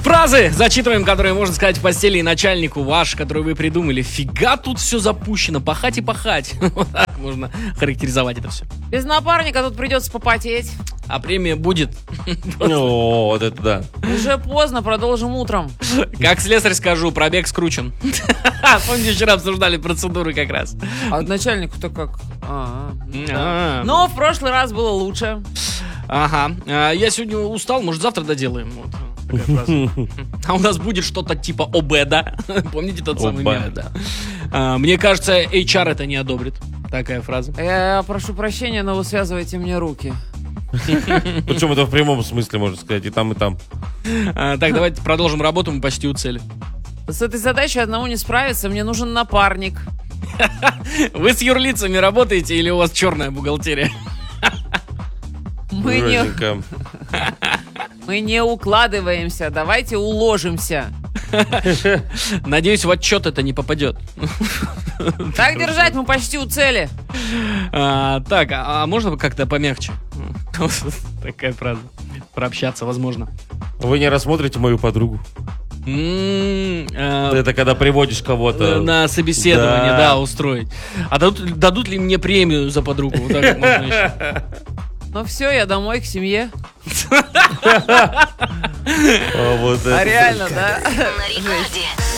Фразы зачитываем, которые можно сказать в постели и начальнику ваш, который вы придумали. Фига тут все запущено, пахать и пахать. Вот так можно характеризовать это все. Без напарника тут придется попотеть. А премия будет. О, вот это да. Уже поздно, продолжим утром. Как слесарь скажу, пробег скручен. Помните, вчера обсуждали процедуры как раз. А начальнику-то как? Но в прошлый раз было лучше. Ага. Я сегодня устал, может завтра доделаем. Вот такая фраза. А у нас будет что-то типа ОБ, да? Помните тот самый мем? Да. Мне кажется, HR это не одобрит. Такая фраза. Я прошу прощения, но вы связываете мне руки. Причем это в прямом смысле, можно сказать, и там, и там. Так, давайте продолжим работу, мы почти у цели. С этой задачей одному не справиться, мне нужен напарник. Вы с юрлицами работаете или у вас черная бухгалтерия? Мы не укладываемся, давайте уложимся. Надеюсь, в отчет это не попадет. Так держать, мы почти у цели. Так, а можно как-то помягче? Такая фраза. Прообщаться возможно. Вы не рассмотрите мою подругу? Это когда приводишь кого-то на собеседование, да, устроить. А дадут ли мне премию за подругу? Вот так можно еще. Ну все, я домой к семье. А реально, да? На рекорде.